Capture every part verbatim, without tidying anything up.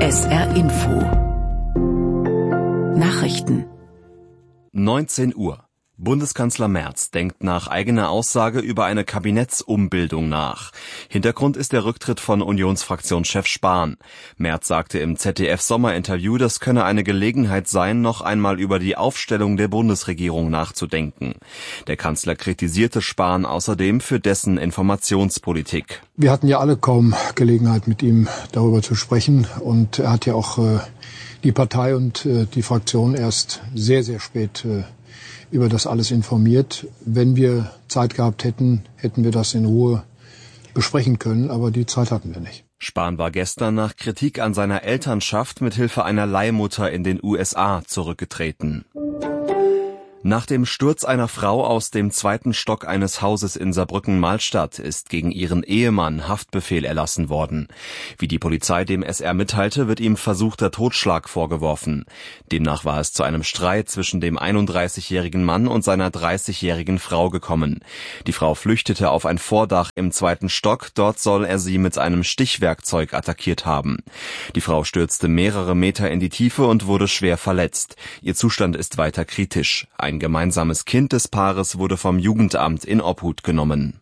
S R Info Nachrichten neunzehn Uhr. Bundeskanzler Merz denkt nach eigener Aussage über eine Kabinettsumbildung nach. Hintergrund ist der Rücktritt von Unionsfraktionschef Spahn. Merz sagte im Z D F-Sommerinterview, das könne eine Gelegenheit sein, noch einmal über die Aufstellung der Bundesregierung nachzudenken. Der Kanzler kritisierte Spahn außerdem für dessen Informationspolitik. Wir hatten ja alle kaum Gelegenheit, mit ihm darüber zu sprechen. Und er hat ja auch äh, die Partei und äh, die Fraktion erst sehr, sehr spät äh, über das alles informiert. Wenn wir Zeit gehabt hätten, hätten wir das in Ruhe besprechen können, aber die Zeit hatten wir nicht. Spahn war gestern nach Kritik an seiner Elternschaft mit Hilfe einer Leihmutter in den U S A zurückgetreten. Nach dem Sturz einer Frau aus dem zweiten Stock eines Hauses in Saarbrücken-Malstadt ist gegen ihren Ehemann Haftbefehl erlassen worden. Wie die Polizei dem S R mitteilte, wird ihm versuchter Totschlag vorgeworfen. Demnach war es zu einem Streit zwischen dem einunddreißigjährigen Mann und seiner dreißigjährigen Frau gekommen. Die Frau flüchtete auf ein Vordach im zweiten Stock, dort soll er sie mit einem Stichwerkzeug attackiert haben. Die Frau stürzte mehrere Meter in die Tiefe und wurde schwer verletzt. Ihr Zustand ist weiter kritisch. Ein gemeinsames Kind des Paares wurde vom Jugendamt in Obhut genommen.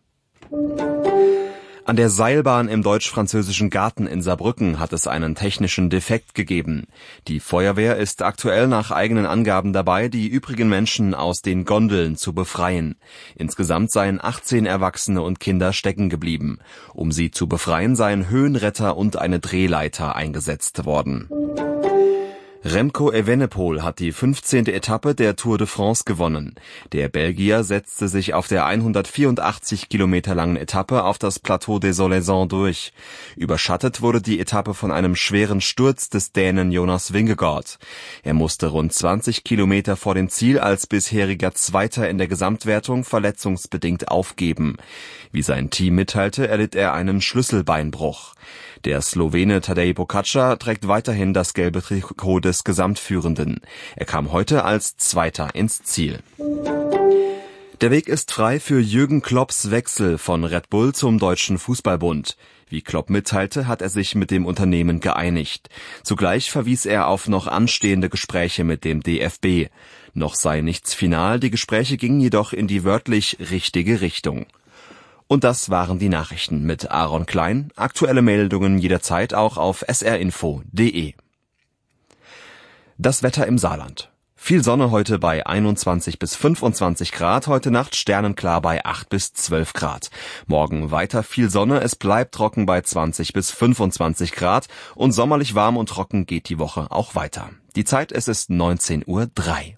An der Seilbahn im deutsch-französischen Garten in Saarbrücken hat es einen technischen Defekt gegeben. Die Feuerwehr ist aktuell nach eigenen Angaben dabei, die übrigen Menschen aus den Gondeln zu befreien. Insgesamt seien achtzehn Erwachsene und Kinder stecken geblieben. Um sie zu befreien, seien Höhenretter und eine Drehleiter eingesetzt worden. Remco Evenepoel hat die fünfzehnte Etappe der Tour de France gewonnen. Der Belgier setzte sich auf der hundertvierundachtzig Kilometer langen Etappe auf das Plateau des Olaisans durch. Überschattet wurde die Etappe von einem schweren Sturz des Dänen Jonas Vingegaard. Er musste rund zwanzig Kilometer vor dem Ziel als bisheriger Zweiter in der Gesamtwertung verletzungsbedingt aufgeben. Wie sein Team mitteilte, erlitt er einen Schlüsselbeinbruch. Der Slowene Tadej Pogačar trägt weiterhin das gelbe Trikot des Gesamtführenden. Er kam heute als Zweiter ins Ziel. Der Weg ist frei für Jürgen Klopps Wechsel von Red Bull zum Deutschen Fußballbund. Wie Klopp mitteilte, hat er sich mit dem Unternehmen geeinigt. Zugleich verwies er auf noch anstehende Gespräche mit dem D F B. Noch sei nichts final, die Gespräche gingen jedoch in die wörtlich richtige Richtung. Und das waren die Nachrichten mit Aaron Klein. Aktuelle Meldungen jederzeit auch auf s r info punkt d e. Das Wetter im Saarland. Viel Sonne heute bei einundzwanzig bis fünfundzwanzig Grad, heute Nacht sternenklar bei acht bis zwölf Grad. Morgen weiter viel Sonne, es bleibt trocken bei zwanzig bis fünfundzwanzig Grad und sommerlich warm und trocken geht die Woche auch weiter. Die Zeit, es ist neunzehn Uhr drei.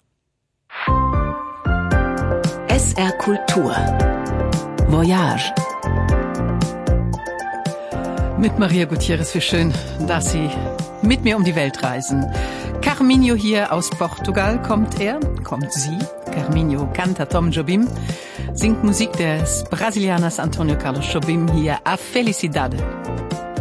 S R Kultur Voyage. Mit Maria Gutierrez, wie schön, dass Sie mit mir um die Welt reisen. Carminho hier aus Portugal kommt er, kommt sie. Carminho canta Tom Jobim, singt Musik des Brasilianers Antonio Carlos Jobim hier A Felicidade.